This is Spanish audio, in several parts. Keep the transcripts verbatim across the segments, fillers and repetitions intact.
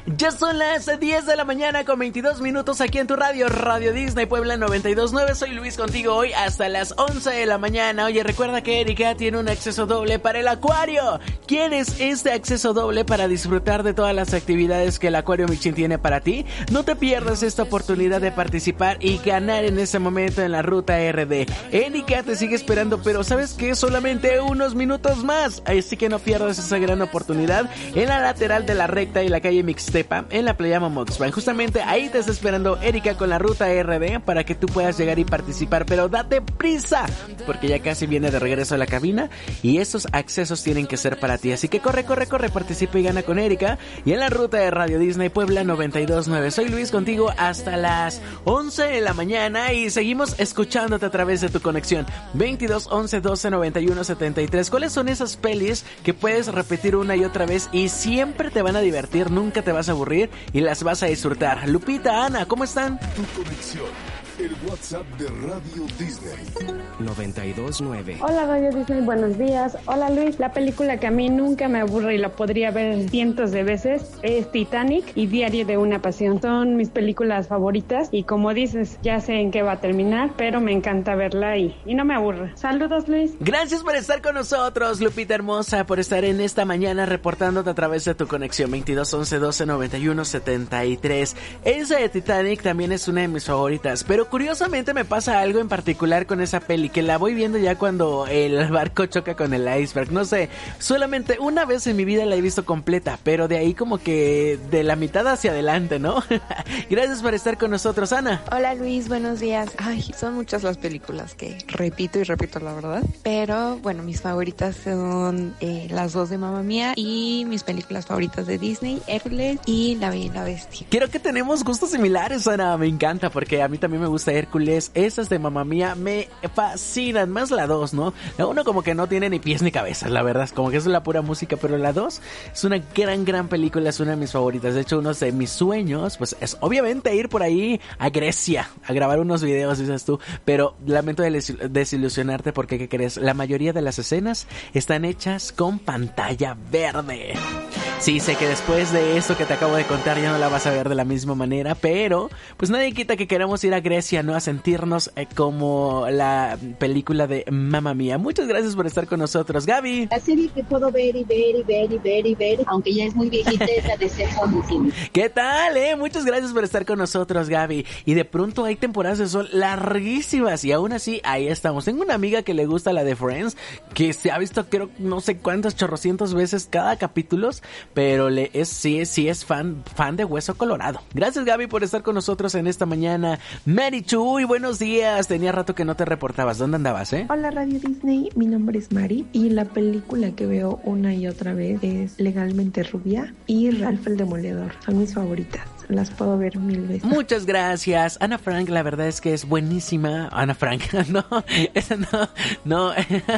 Ya son las diez de la mañana con veintidós minutos aquí en tu radio, Radio Disney Puebla noventa y dos punto nueve. Soy Luis contigo hoy hasta las once de la mañana. Oye, recuerda que Erika tiene un acceso doble para el acuario. ¿Quieres este acceso doble para disfrutar de todas las actividades que el Acuario Michin tiene para ti? No te pierdas esta oportunidad de participar y ganar en este momento en la ruta R D. Erika te sigue esperando, pero ¿sabes qué? Solamente unos minutos más. Así que no pierdas esa gran oportunidad en la lateral de la recta y la calle Mixtepa, en la playa Momoxpan. Justamente ahí te está esperando Erika con la ruta R D para que tú puedas llegar y participar, pero date prisa porque ya casi viene de regreso a la cabina y esos accesos tienen que ser para ti, así que corre, corre, corre, participa y gana con Erika y en la ruta de Radio Disney Puebla noventa y dos punto nueve. Soy Luis contigo hasta las once de la mañana y seguimos escuchándote a través de tu conexión veintidós once doce noventa y uno setenta y tres. ¿Cuáles son esas pelis que puedes repetir una y otra vez y siempre te van a divertir, nunca te vas a aburrir y las vas a disfrutar? Lupita, Ana, ¿cómo están? Tu conexión, el WhatsApp de Radio Disney. noventa y dos punto nueve. Hola Radio Disney, buenos días. Hola Luis, la película que a mí nunca me aburre y la podría ver cientos de veces es Titanic y Diario de una Pasión. Son mis películas favoritas y como dices, ya sé en qué va a terminar, pero me encanta verla y, y no me aburre. Saludos Luis. Gracias por estar con nosotros, Lupita hermosa, por estar en esta mañana reportándote a través de tu conexión veintidós once doce noventa y uno setenta y tres. Esa de Titanic también es una de mis favoritas, pero curiosamente me pasa algo en particular con esa peli, que la voy viendo ya cuando el barco choca con el iceberg. No sé, solamente una vez en mi vida la he visto completa, pero de ahí como que de la mitad hacia adelante, ¿no? Gracias por estar con nosotros, Ana. Hola Luis, buenos días. Ay, son muchas las películas que repito y repito, la verdad. Pero bueno, mis favoritas son eh, las dos de Mamma Mía y mis películas favoritas de Disney, Hércules y La Bella y la Bestia. Creo que tenemos gustos similares, Ana. Me encanta porque a mí también me gusta Hércules. Esas de Mamma Mía me fascinan, más la dos, ¿no? La uno como que no tiene ni pies ni cabezas, la verdad, como que es la pura música, pero la dos es una gran, gran película, es una de mis favoritas. De hecho, uno de mis sueños, pues es obviamente ir por ahí a Grecia, a grabar unos videos, dices tú, pero lamento desilusionarte porque, ¿qué crees? La mayoría de las escenas están hechas con pantalla verde. Sí, sé que después de esto que te acabo de contar ya no la vas a ver de la misma manera, pero pues nadie quita que queramos ir a Grecia, ¿no? A sentirnos eh, como la película de Mamma Mía. Muchas gracias por estar con nosotros, Gaby. La serie que puedo ver y ver y ver y ver y ver, aunque ya es muy viejita, es la de Sex and the City. ¿Qué tal, eh? Muchas gracias por estar con nosotros, Gaby. Y de pronto hay temporadas de sol larguísimas y aún así ahí estamos. Tengo una amiga que le gusta la de Friends, que se ha visto creo no sé cuántas chorrocientos veces cada capítulo, pero le es sí, sí es fan fan de Hueso Colorado. Gracias, Gaby, por estar con nosotros en esta mañana. Mary Chuy, buenos días. Tenía rato que no te reportabas. ¿Dónde andabas, eh? Hola, Radio Disney. Mi nombre es Mari y la película que veo una y otra vez es Legalmente Rubia y Ralph el Demoledor. Son mis favoritas. Las puedo ver mil veces. Muchas gracias. Ana Frank, la verdad es que es buenísima. Ana Frank, no, esa no, no.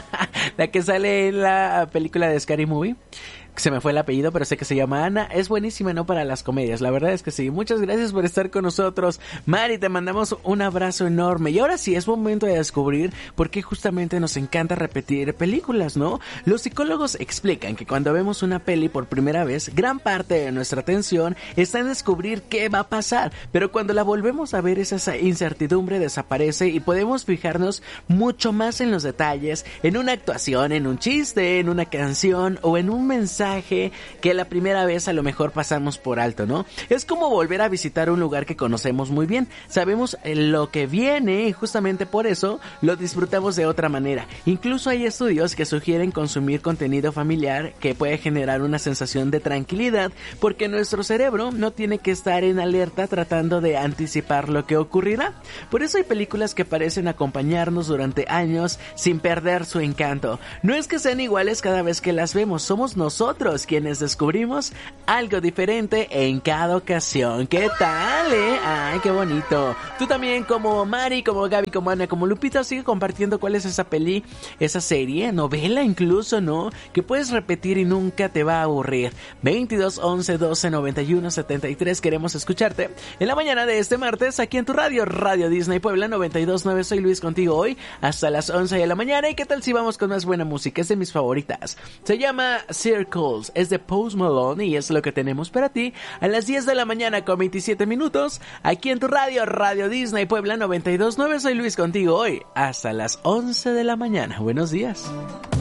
La que sale en la película de Scary Movie. Se me fue el apellido, pero sé que se llama Ana. Es buenísima, ¿no? Para las comedias. La verdad es que sí. Muchas gracias por estar con nosotros. Mari, te mandamos un abrazo enorme. Y ahora sí, es momento de descubrir por qué justamente nos encanta repetir películas, ¿no? Los psicólogos explican que cuando vemos una peli por primera vez, gran parte de nuestra atención está en descubrir qué va a pasar. Pero cuando la volvemos a ver, esa incertidumbre desaparece y podemos fijarnos mucho más en los detalles, en una actuación, en un chiste, en una canción o en un mensaje que la primera vez a lo mejor pasamos por alto, ¿no? Es como volver a visitar un lugar que conocemos muy bien. Sabemos lo que viene y justamente por eso lo disfrutamos de otra manera. Incluso hay estudios que sugieren consumir contenido familiar que puede generar una sensación de tranquilidad porque nuestro cerebro no tiene que estar en alerta tratando de anticipar lo que ocurrirá. Por eso hay películas que parecen acompañarnos durante años sin perder su encanto. No es que sean iguales cada vez que las vemos, somos nosotros quienes descubrimos algo diferente en cada ocasión. ¿Qué tal, eh? Ay, qué bonito. Tú también, como Mari, como Gaby, como Ana, como Lupita, sigue compartiendo cuál es esa peli, esa serie, novela incluso, ¿no? Que puedes repetir y nunca te va a aburrir. veintidós once doce noventa y uno setenta y tres, queremos escucharte en la mañana de este martes aquí en tu radio, Radio Disney Puebla noventa y dos punto nueve. Soy Luis contigo hoy hasta las once de la mañana. ¿Y qué tal si vamos con más buena música? Es de mis favoritas. Se llama Circle Calls. Es de Post Malone y es lo que tenemos para ti a las diez de la mañana con veintisiete minutos. Aquí en tu radio, Radio Disney Puebla noventa y dos punto nueve. Soy Luis contigo hoy hasta las once de la mañana. Buenos días.